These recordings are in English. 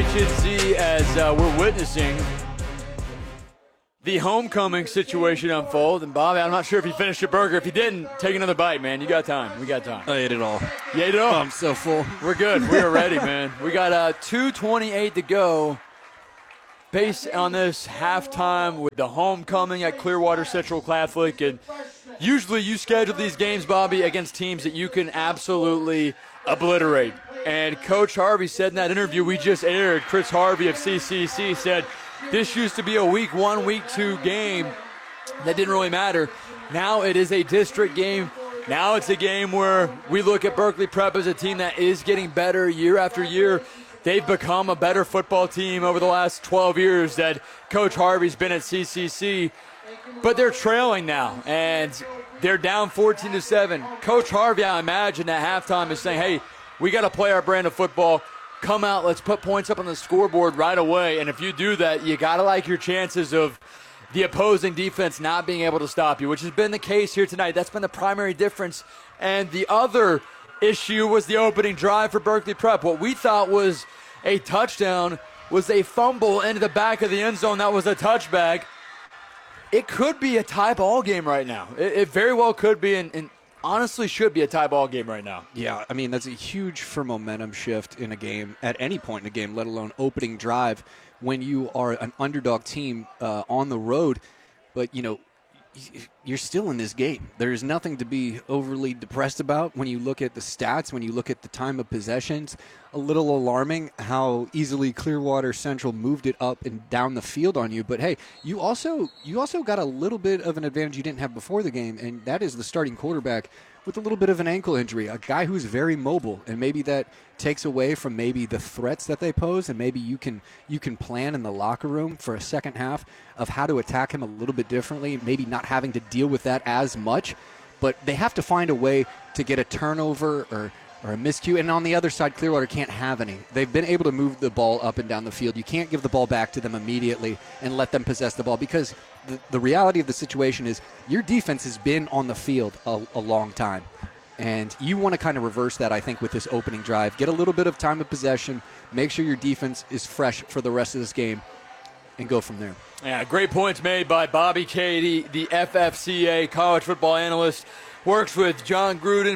H&Z as we're witnessing the homecoming situation unfold. And Bobby, I'm not sure if you finished your burger. If you didn't, take another bite, man. You got time. We got time. I ate it all. You ate it all? I'm so full. We're good. We are ready, man. We got 2:28 to go based on this halftime with the homecoming at Clearwater Central Catholic. And usually you schedule these games, Bobby, against teams that you can absolutely obliterate. And Coach Harvey said in that interview we just aired, Chris Harvey of CCC said, this used to be a week 1, week 2 game that didn't really matter. Now it is a district game. Now it's a game where we look at Berkeley Prep as a team that is getting better year after year. They've become a better football team over the last 12 years that Coach Harvey's been at CCC. But they're trailing now, and they're down 14-7. Coach Harvey, I imagine, at halftime is saying, hey, we got to play our brand of football. Come out, let's put points up on the scoreboard right away. And if you do that, you got to like your chances of the opposing defense not being able to stop you, which has been the case here tonight. That's been the primary difference. And the other issue was the opening drive for Berkeley Prep. What we thought was a touchdown was a fumble into the back of the end zone. That was a touchback. It could be a tie ball game right now. It very well could be, and honestly should be a tie ball game right now. Yeah, I mean, that's a huge for momentum shift in a game, at any point in a game, let alone opening drive, when you are an underdog team on the road. But, you know, you're still in this game. There's nothing to be overly depressed about when you look at the stats, when you look at the time of possessions. A little alarming how easily Clearwater Central moved it up and down the field on you. But, hey, you also got a little bit of an advantage you didn't have before the game, and that is the starting quarterback with a little bit of an ankle injury, a guy who's very mobile, and maybe that takes away from maybe the threats that they pose, and maybe you can plan in the locker room for a second half of how to attack him a little bit differently, maybe not having to deal with that as much. But they have to find a way to get a turnover or a miscue, and on the other side, Clearwater can't have any. They've been able to move the ball up and down the field. You can't give the ball back to them immediately and let them possess the ball, because the reality of the situation is your defense has been on the field a long time, and you want to kind of reverse that, I think, with this opening drive. Get a little bit of time of possession, make sure your defense is fresh for the rest of this game, and go from there. Yeah, great points made by Bobby Cady, the FFCA college football analyst. Works with John Gruden,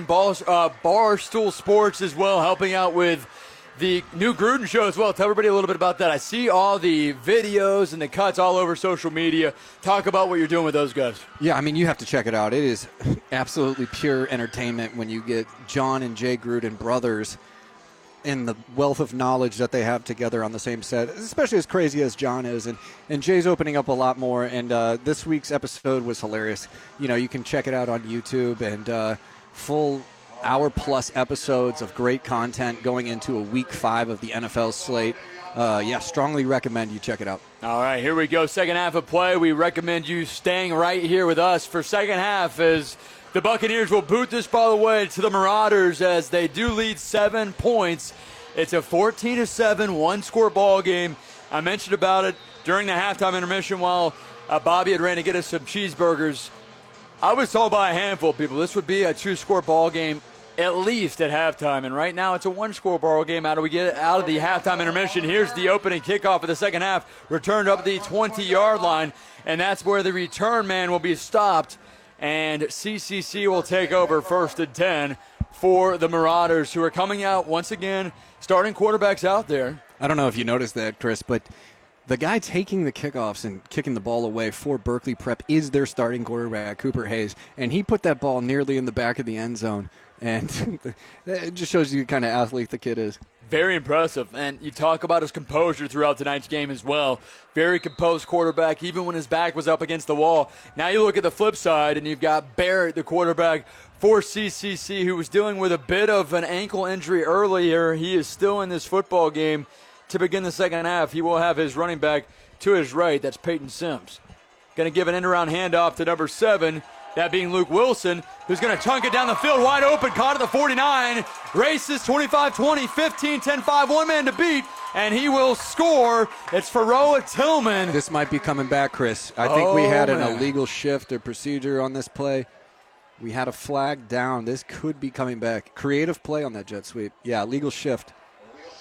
Barstool Sports as well, helping out with the new Gruden show as well. Tell everybody a little bit about that. I see all the videos and the cuts all over social media. Talk about what you're doing with those guys. Yeah, I mean, you have to check it out. It is absolutely pure entertainment when you get John and Jay Gruden brothers and the wealth of knowledge that they have together on the same set, especially as crazy as John is. And Jay's opening up a lot more, and this week's episode was hilarious. You know, you can check it out on YouTube, and full hour-plus episodes of great content going into a Week 5 of the NFL slate. Strongly recommend you check it out. All right, here we go. Second half of play. We recommend you staying right here with us for second half as the Buccaneers will boot this ball away to the Marauders as they do lead 7 points. It's a 14-7 one-score ball game. I mentioned about it during the halftime intermission while Bobby had ran to get us some cheeseburgers. I was told by a handful of people this would be a 2-score ball game at least at halftime, and right now it's a 1-score ball game. How do we get out of the halftime intermission? Here's the opening kickoff of the second half, returned up the 20-yard line, and that's where the return man will be stopped. And CCC will take over 1st and 10 for the Marauders, who are coming out once again, starting quarterbacks out there. I don't know if you noticed that, Chris, but the guy taking the kickoffs and kicking the ball away for Berkeley Prep is their starting quarterback, Cooper Hayes, and he put that ball nearly in the back of the end zone. And it just shows you the kind of athlete the kid is. Very impressive. And you talk about his composure throughout tonight's game as well. Very composed quarterback, even when his back was up against the wall. Now you look at the flip side, and you've got Barrett, the quarterback for CCC, who was dealing with a bit of an ankle injury earlier. He is still in this football game to begin the second half. He will have his running back to his right. That's Peyton Sims. Going to give an end-around handoff to number 7. That being Luke Wilson, who's going to chunk it down the field wide open, caught at the 49, races 25-20, 15-10-5, one man to beat, and he will score. It's Faroa Tillman. This might be coming back, Chris. I think we had an illegal shift or procedure on this play. We had a flag down. This could be coming back. Creative play on that jet sweep. Yeah, illegal shift.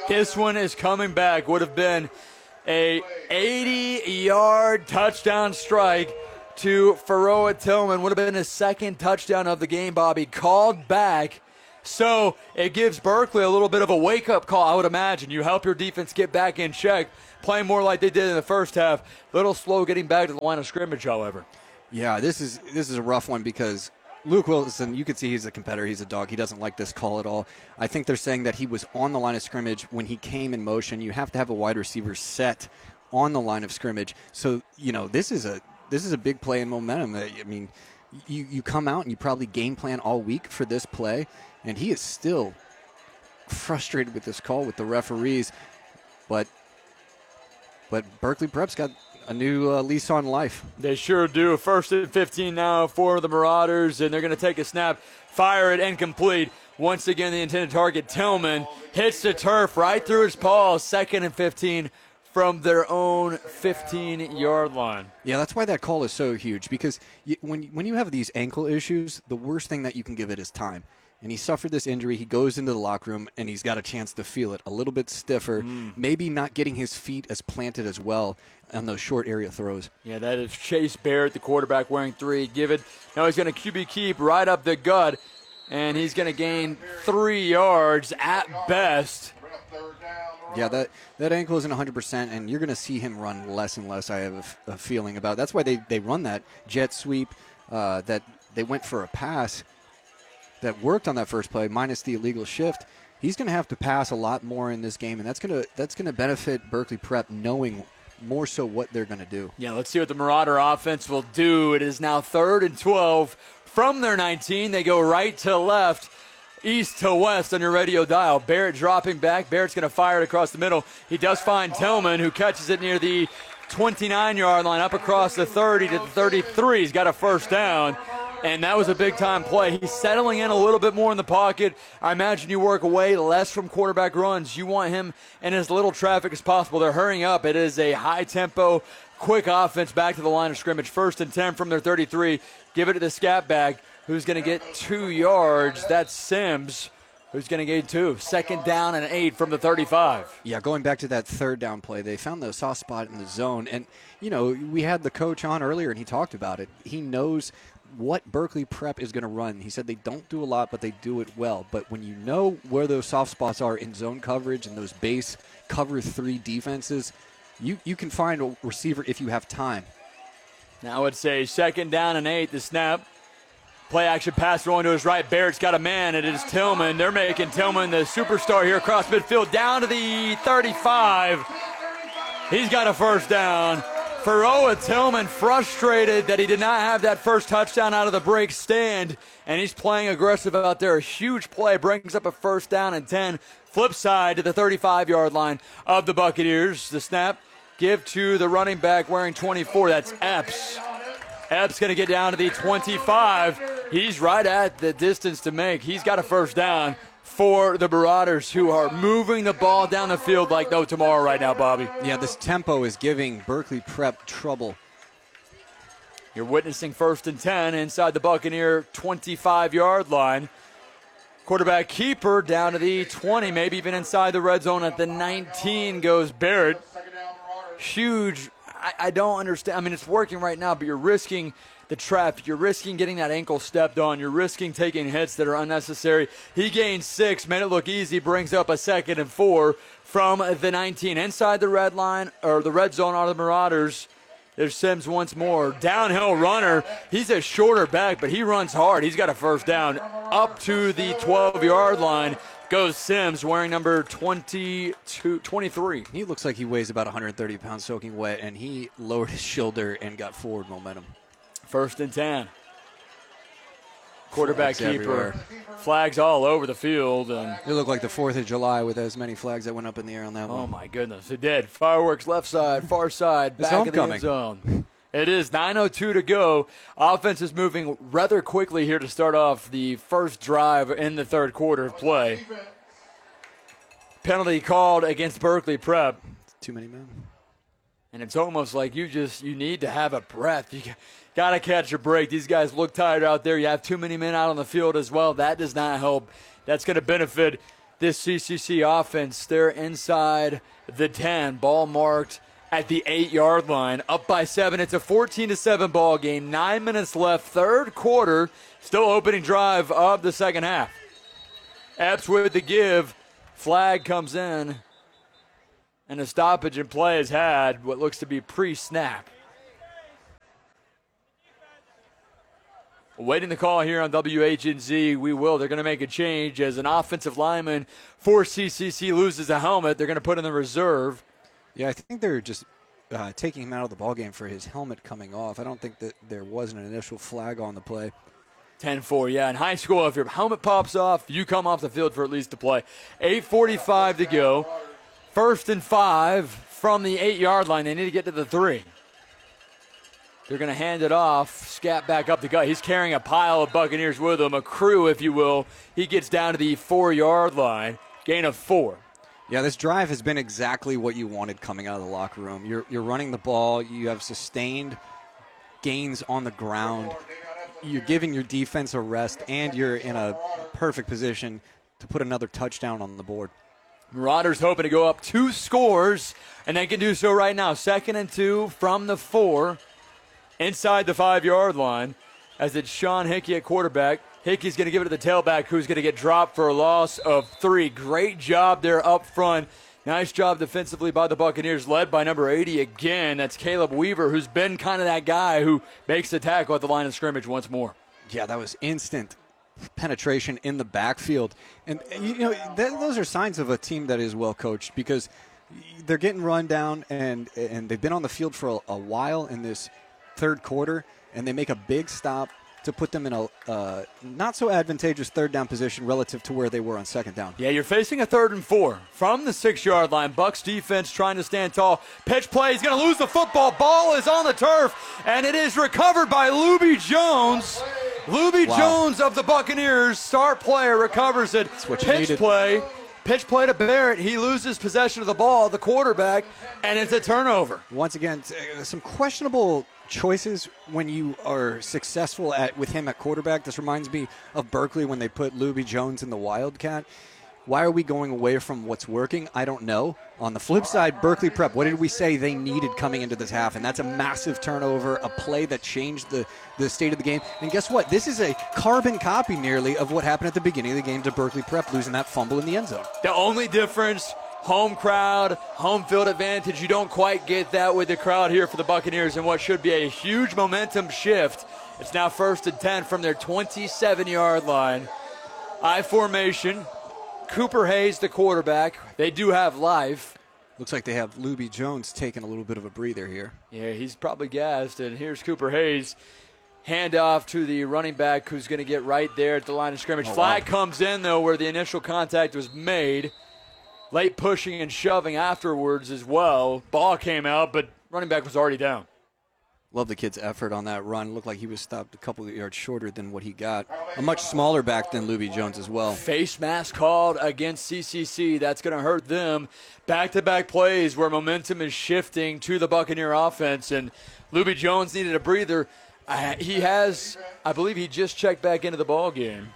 This one is coming back. Would have been a 80-yard touchdown strike to Pharoah Tillman. Would have been his second touchdown of the game, Bobby. Called back. So it gives Berkeley a little bit of a wake-up call, I would imagine. You help your defense get back in check, playing more like they did in the first half. A little slow getting back to the line of scrimmage, however. Yeah, this is a rough one because Luke Wilson, you can see he's a competitor. He's a dog. He doesn't like this call at all. I think they're saying that he was on the line of scrimmage when he came in motion. You have to have a wide receiver set on the line of scrimmage. So, this is a big play in momentum. I mean, you come out and you probably game plan all week for this play, and he is still frustrated with this call with the referees. But Berkeley Prep's got a new lease on life. They sure do. 1st and 15 now for the Marauders, and they're going to take a snap, fire it, incomplete. Once again, the intended target, Tillman, hits the turf right through his paws. 2nd and 15 from their own 15-yard line. Yeah, that's why that call is so huge, because when you have these ankle issues, the worst thing that you can give it is time. And he suffered this injury. He goes into the locker room, and he's got a chance to feel it a little bit stiffer, maybe not getting his feet as planted as well on those short area throws. Yeah, that is Chase Barrett, the quarterback, wearing 3. Give it. Now he's going to QB keep right up the gut, and he's going to gain 3 yards at best. Yeah, that ankle isn't 100%, and you're going to see him run less and less, I have a feeling about. That's why they run that jet sweep, that they went for a pass that worked on that first play, minus the illegal shift. He's going to have to pass a lot more in this game, and that's going to benefit Berkeley Prep, knowing more so what they're going to do. Yeah, let's see what the Marauder offense will do. It is now 3rd and 12 from their 19. They go right to left, east to west on your radio dial. Barrett dropping back. Barrett's going to fire it across the middle. He does find Tillman, who catches it near the 29-yard line, up across the 30 to the 33. He's got a first down. And that was a big-time play. He's settling in a little bit more in the pocket. I imagine you work away less from quarterback runs. You want him in as little traffic as possible. They're hurrying up. It is a high-tempo, quick offense back to the line of scrimmage. 1st and 10 from their 33. Give it to the scat back, who's going to get 2 yards. That's Sims, who's going to gain 2. 2nd down and 8 from the 35. Yeah, going back to that 3rd down play, they found the soft spot in the zone. And, we had the coach on earlier, and he talked about it. He knows what Berkeley Prep is going to run. He said they don't do a lot, but they do it well. But when you know where those soft spots are in zone coverage and those base cover 3 defenses, you can find a receiver if you have time. Now it's a 2nd down and 8. The snap. Play action pass rolling to his right. Barrett's got a man. It is Tillman. They're making Tillman the superstar here across midfield down to the 35. He's got a first down. Pharoah Tillman frustrated that he did not have that first touchdown out of the break stand, and he's playing aggressive out there. A huge play brings up a 1st down and 10. Flip side to the 35-yard line of the Buccaneers. The snap, give to the running back wearing 24. That's Epps. Epps going to get down to the 25. He's right at the distance to make. He's got a first down for the Marauders, who are moving the ball down the field like no tomorrow right now, Bobby. Yeah, this tempo is giving Berkeley Prep trouble. You're witnessing 1st and 10 inside the Buccaneer 25-yard line. Quarterback keeper down to the 20, maybe even inside the red zone at the 19 goes Barrett. Huge. I don't understand. I mean, it's working right now, but you're risking the traffic. You're risking getting that ankle stepped on. You're risking taking hits that are unnecessary. He gains 6, made it look easy, brings up a 2nd and 4 from the 19. Inside the red line, or the red zone, are the Marauders. There's Sims once more. Downhill runner. He's a shorter back, but he runs hard. He's got a first down. Up to the 12-yard line goes Sims, wearing number 23. He looks like he weighs about 130 pounds soaking wet, and he lowered his shoulder and got forward momentum. 1st and 10. Quarterback Flags keeper. everywhere. Flags all over the field. And it looked like the 4th of July with as many flags that went up in the air on that one. oh, my goodness. It did. Fireworks left side, far side, It's back of the homecoming. end zone. It is 9:02 to go. Offense is moving rather quickly here to start off the first drive in the 3rd quarter of play. Penalty called against Berkeley Prep. Too many men. And it's almost like you need to have a breath. You got to catch a break. These guys look tired out there. You have too many men out on the field as well. That does not help. That's going to benefit this CCC offense. They're inside the 10, ball marked at the 8-yard line, up by 7. It's a 14-7 ball game. 9 minutes left, third quarter, still opening drive of the second half. Epps with the give. Flag comes in, and a stoppage in play is had, what looks to be pre-snap. Waiting the call here on WHNZ. They're going to make a change as an offensive lineman for CCC loses a helmet. They're going to put in the reserve. Yeah, I think they're just taking him out of the ballgame for his helmet coming off. I don't think that there was an initial flag on the play. 10-4, yeah. In high school, if your helmet pops off, you come off the field for at least a play. 8:45 to go. 1st and 5 from the 8-yard line. They need to get to the 3. They're going to hand it off. Scat back up the gut. He's carrying a pile of Buccaneers with him, a crew, if you will. He gets down to the 4-yard line. Gain of 4. Yeah, this drive has been exactly what you wanted coming out of the locker room. You're running the ball. You have sustained gains on the ground. You're giving your defense a rest, and you're in a perfect position to put another touchdown on the board. Marauders hoping to go up 2 scores, and they can do so right now. 2nd and 2 from the 4. Inside the 5-yard line, as it's Sean Hickey at quarterback. Hickey's going to give it to the tailback, who's going to get dropped for a loss of 3. Great job there up front. Nice job defensively by the Buccaneers, led by number 80 again. That's Caleb Weaver, who's been kind of that guy who makes the tackle at the line of scrimmage once more. Yeah, that was instant penetration in the backfield. And, those are signs of a team that is well coached, because they're getting run down, and they've been on the field for a while in this third quarter, and they make a big stop to put them in a not so advantageous third down position relative to where they were on second down. Yeah, you're facing a 3rd and 4 from the 6-yard line. Bucs defense trying to stand tall. Pitch play. He's going to lose the football. Ball is on the turf, and it is recovered by Luby Jones. Luby Jones of the Buccaneers, star player, recovers it. Pitch play to Barrett. He loses possession of the ball, the quarterback, and it's a turnover. Once again, some questionable choices when you are successful with him at quarterback. This reminds me of Berkeley when they put Luby Jones in the Wildcat. Why are we going away from what's working? I don't know. On the flip side, Berkeley Prep, what did we say they needed coming into this half? And that's a massive turnover, a play that changed the state of the game. And guess what? This is a carbon copy nearly of what happened at the beginning of the game to Berkeley Prep, losing that fumble in the end zone. The only difference, home crowd, home field advantage. You don't quite get that with the crowd here for the Buccaneers in what should be a huge momentum shift. It's now 1st and 10 from their 27-yard line. I formation. Cooper Hayes, the quarterback. They do have life. Looks like they have Luby Jones taking a little bit of a breather here. Yeah, he's probably gassed. And here's Cooper Hayes. Handoff to the running back, who's going to get right there at the line of scrimmage. Flag comes in, though, where the initial contact was made. Late pushing and shoving afterwards as well. Ball came out, but running back was already down. Love the kid's effort on that run. Looked like he was stopped a couple of yards shorter than what he got. A much smaller back than Luby Jones as well. Face mask called against CCC. That's going to hurt them. Back-to-back plays where momentum is shifting to the Buccaneer offense, and Luby Jones needed a breather. I believe he just checked back into the ball game.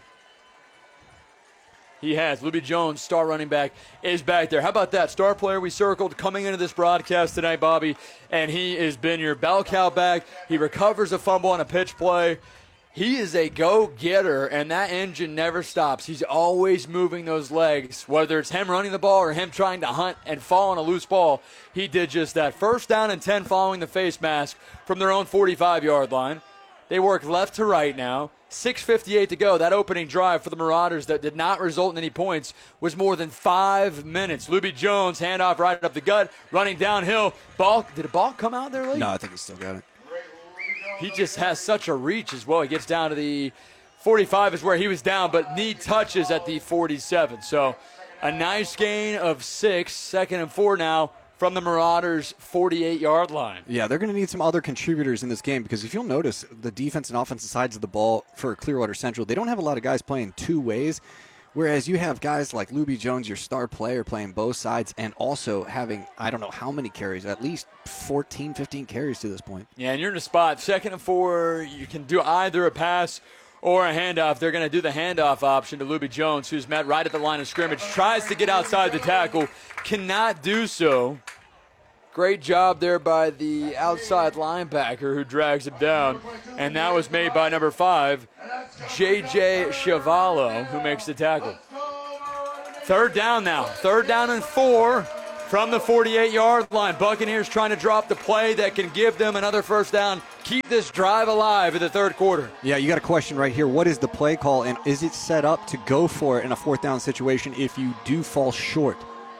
He has. Luby Jones, star running back, is back there. How about that? Star player we circled coming into this broadcast tonight, Bobby, and he has been your bell cow back. He recovers a fumble on a pitch play. He is a go-getter, and that engine never stops. He's always moving those legs, whether it's him running the ball or him trying to hunt and fall on a loose ball. He did just that. 1st down and 10 following the face mask from their own 45-yard line. They work left to right now. 6:58 to go. That opening drive for the Marauders that did not result in any points was more than 5 minutes. Luby Jones, handoff right up the gut, running downhill. Did a ball come out there late? No, I think he still got it. He just has such a reach as well. He gets down to the 45 is where he was down, but knee touches at the 47. So a nice gain of 6, 2nd and 4 now from the Marauders' 48-yard line. Yeah, they're going to need some other contributors in this game, because if you'll notice, the defense and offensive sides of the ball for Clearwater Central, they don't have a lot of guys playing two ways, whereas you have guys like Luby Jones, your star player, playing both sides and also having, I don't know how many carries, at least 14, 15 carries to this point. Yeah, and you're in a spot, 2nd and 4, you can do either a pass or a handoff. They're going to do the handoff option to Luby Jones, who's met right at the line of scrimmage. Tries to get outside the tackle, cannot do so. Great job there by the outside linebacker who drags him down. And that was made by number 5, J.J. Chiavallo, who makes the tackle. Third down now. 3rd down and 4 from the 48-yard line. Buccaneers trying to drop the play that can give them another first down. Keep this drive alive in the 3rd quarter. Yeah, you got a question right here. What is the play call, and is it set up to go for it in a 4th down situation if you do fall short?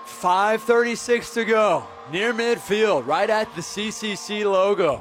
5:36 to go. Near midfield, right at the CCC logo.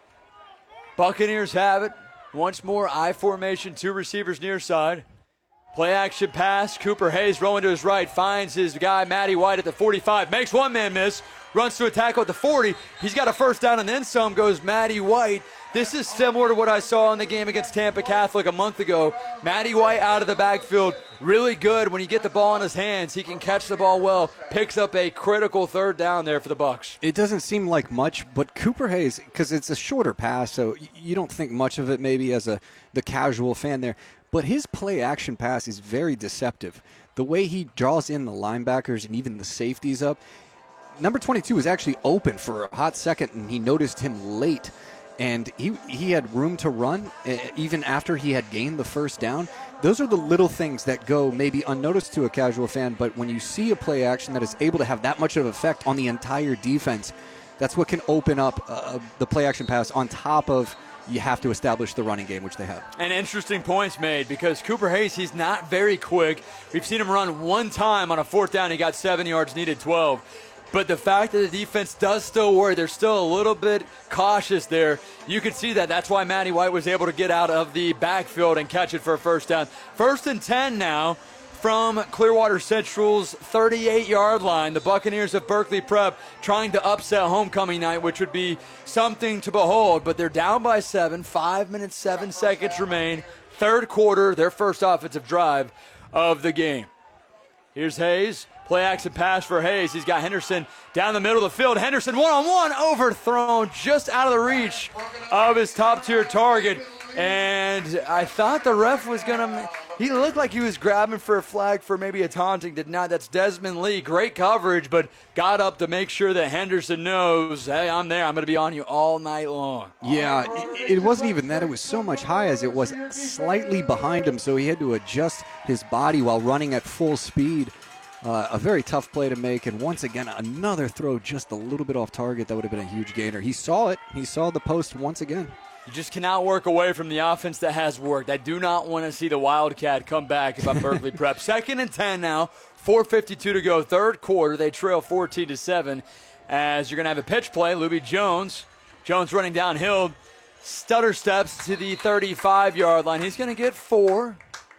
Buccaneers have it. Once more, I formation, 2 receivers near side. Play action pass. Cooper Hayes rolling to his right. Finds his guy, Matty White, at the 45. Makes one man miss. Runs to a tackle at the 40. He's got a first down and then some goes Matty White. This is similar to what I saw in the game against Tampa Catholic a month ago. Matty White out of the backfield. Really good when you get the ball in his hands. He can catch the ball well. Picks up a critical 3rd down there for the Bucs. It doesn't seem like much, but Cooper Hayes, because it's a shorter pass, so you don't think much of it maybe as the casual fan there. But his play-action pass is very deceptive. The way he draws in the linebackers and even the safeties up. Number 22 was actually open for a hot second, and he noticed him late. And he had room to run even after he had gained the first down. Those are the little things that go maybe unnoticed to a casual fan, but when you see a play action that is able to have that much of effect on the entire defense, that's what can open up the play-action pass on top of you have to establish the running game, which they have. And interesting points made because Cooper Hayes, he's not very quick. We've seen him run one time on a 4th down. He got 7 yards, needed 12. But the fact that the defense does still worry, they're still a little bit cautious there. You can see that. That's why Matty White was able to get out of the backfield and catch it for a first down. 1st and 10 now from Clearwater Central's 38-yard line. The Buccaneers of Berkeley Prep trying to upset homecoming night, which would be something to behold. But they're down by 7. 5 minutes, 7 seconds remain. 3rd quarter, their first offensive drive of the game. Here's Hayes. Play action pass for Hayes. He's got Henderson down the middle of the field. Henderson one-on-one, overthrown just out of the reach of his top-tier target. And I thought the ref was going to – he looked like he was grabbing for a flag for maybe a taunting. Did not. That's Desmond Lee. Great coverage, but got up to make sure that Henderson knows, hey, I'm there. I'm going to be on you all night long. Yeah, it wasn't even that. It was so much high as it was slightly behind him, so he had to adjust his body while running at full speed. A very tough play to make, and once again, another throw just a little bit off target. That would have been a huge gainer. He saw it. He saw the post once again. You just cannot work away from the offense that has worked. I do not want to see the Wildcat come back if I'm Berkeley Prep. 2nd and 10 now, 4:52 to go, 3rd quarter. They trail 14-7 as you're going to have a pitch play. Luby Jones. Jones running downhill, stutter steps to the 35-yard line. He's going to get 4.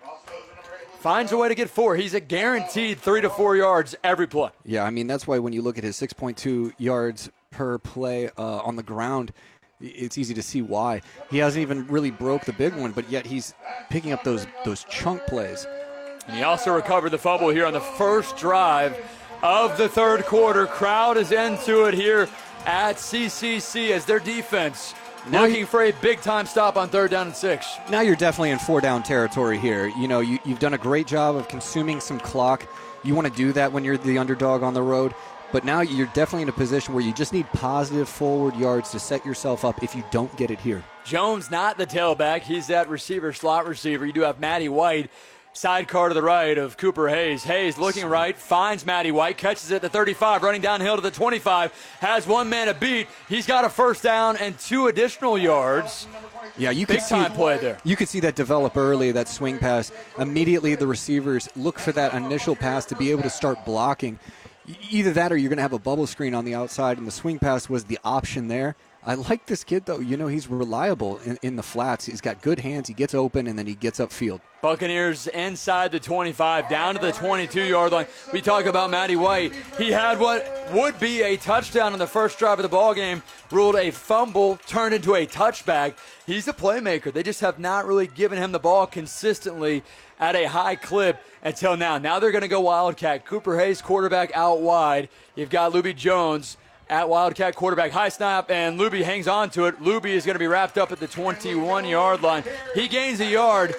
Finds a way to get 4. He's a guaranteed 3 to 4 yards every play. Yeah, I mean, that's why when you look at his 6.2 yards per play on the ground, it's easy to see why. He hasn't even really broke the big one, but yet he's picking up those chunk plays. And he also recovered the fumble here on the first drive of the 3rd quarter. Crowd is into it here at CCC as their defense looking for a big-time stop on 3rd down and 6. Now you're definitely in 4-down territory here. You know, you've done a great job of consuming some clock. You want to do that when you're the underdog on the road. But now you're definitely in a position where you just need positive forward yards to set yourself up if you don't get it here. Jones not the tailback. He's that receiver, slot receiver. You do have Matty White, sidecar to the right of Cooper Hayes. Hayes looking right, finds Matty White, catches it at the 35, running downhill to the 25, has one man a beat. He's got a first down and 2 additional yards. Yeah, you could see big-time play there. You could see that develop early, that swing pass. Immediately the receivers look for that initial pass to be able to start blocking. Either that or you're going to have a bubble screen on the outside, and the swing pass was the option there. I like this kid, though. You know, he's reliable in the flats. He's got good hands. He gets open, and then he gets upfield. Buccaneers inside the 25, down to the 22-yard line. We talk about Matty White. He had what would be a touchdown on the first drive of the ballgame, ruled a fumble, turned into a touchback. He's a playmaker. They just have not really given him the ball consistently at a high clip until now. Now they're going to go Wildcat. Cooper Hayes, quarterback, out wide. You've got Luby Jones at Wildcat quarterback. High snap, and Luby hangs on to it. Luby is going to be wrapped up at the 21-yard line. He gains a yard.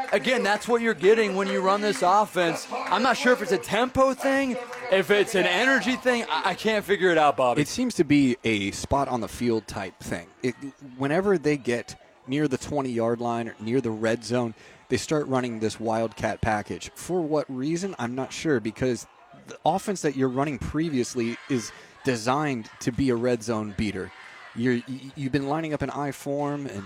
again, that's what you're getting when you run this offense. I'm not sure if it's a tempo thing, if it's an energy thing. I can't figure it out, Bobby. It seems to be a spot on the field type thing. Whenever they get near the 20-yard line or near the red zone, they start running this wildcat package. For what reason, I'm not sure, because the offense that you're running previously is designed to be a red zone beater. You've been lining up an I form and